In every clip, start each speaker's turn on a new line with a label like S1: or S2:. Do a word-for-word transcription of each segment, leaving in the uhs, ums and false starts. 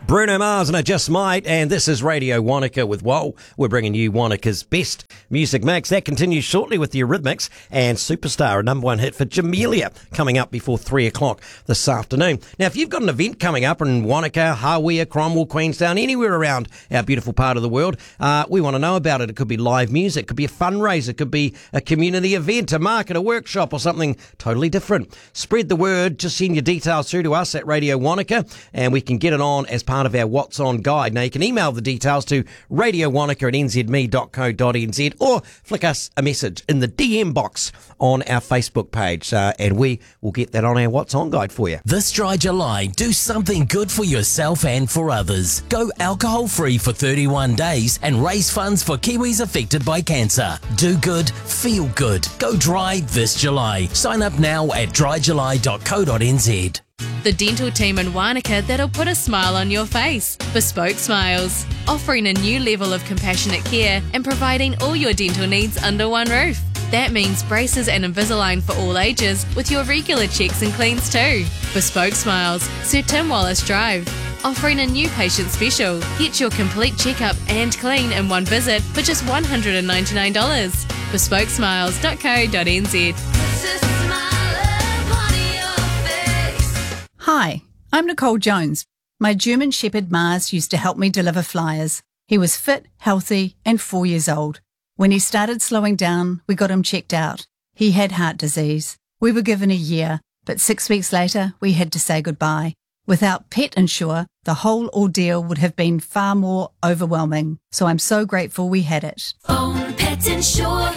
S1: Bruno Mars and I Just Might, and this is Radio Wanaka with Whoa. We're bringing you Wanaka's best music mix. That continues shortly with the Eurythmics and Superstar, a number one hit for Jamelia, coming up before three o'clock this afternoon. Now, if you've got an event coming up in Wanaka, Hawea, Cromwell, Queenstown, anywhere around our beautiful part of the world, uh, we want to know about it. It could be live music, it could be a fundraiser, it could be a community event, a market, a workshop, or something totally different. Spread the word. Just send your details through to us at Radio Wanaka, and we can get it on as part of our What's On guide. Now, you can email the details to radio wanaka at n z m e dot co dot n z or flick us a message in the D M box on our Facebook page, uh, and we will get that on our What's On guide for you.
S2: This dry July, do something good for yourself and for others. Go alcohol-free for thirty-one days and raise funds for Kiwis affected by cancer. Do good, feel good. Go dry this July. Sign up now at dry july dot co dot n z.
S3: The dental team in Wanaka that'll put a smile on your face. Bespoke Smiles, offering a new level of compassionate care and providing all your dental needs under one roof. That means braces and Invisalign for all ages, with your regular checks and cleans too. Bespoke Smiles, Sir Tim Wallace Drive, offering a new patient special. Get your complete checkup and clean in one visit for just one hundred ninety-nine dollars. bespoke smiles dot co dot n z.
S4: Hi, I'm Nicole Jones. My German Shepherd Mars used to help me deliver flyers. He was fit, healthy, and four years old. When he started slowing down, we got him checked out. He had heart disease. We were given a year, but six weeks later, we had to say goodbye. Without Pet Insure, the whole ordeal would have been far more overwhelming. So I'm so grateful we had it.
S5: Phone Pet Insure.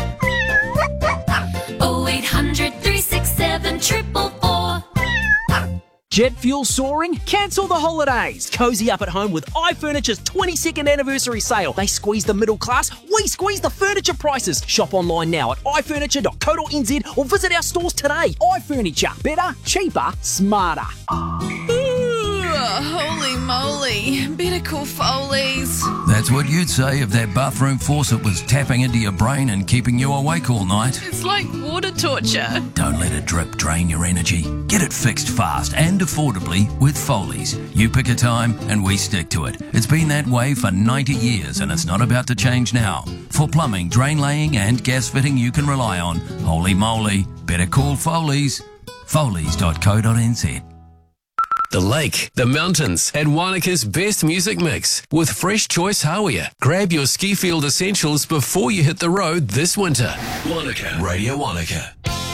S5: oh eight hundred, three six seven, four four four.
S6: Jet fuel soaring? Cancel the holidays. Cozy up at home with iFurniture's twenty-second anniversary sale. They squeeze the middle class, we squeeze the furniture prices. Shop online now at i furniture dot co dot n z or visit our stores today. iFurniture. Better, cheaper, smarter.
S3: Holy moly. Better call Foley's.
S7: That's what you'd say if that bathroom faucet was tapping into your brain and keeping you awake all night.
S3: It's like water torture.
S7: Don't let a drip drain your energy. Get it fixed fast and affordably with Foley's. You pick a time and we stick to it. It's been that way for ninety years and it's not about to change now. For plumbing, drain laying and gas fitting you can rely on, holy moly, better call Foley's. Foley's dot co dot n z.
S8: The lake, the mountains, and Wanaka's best music mix with Fresh Choice Hawea. Grab your ski field essentials before you hit the road this winter. Wanaka. Radio Wanaka.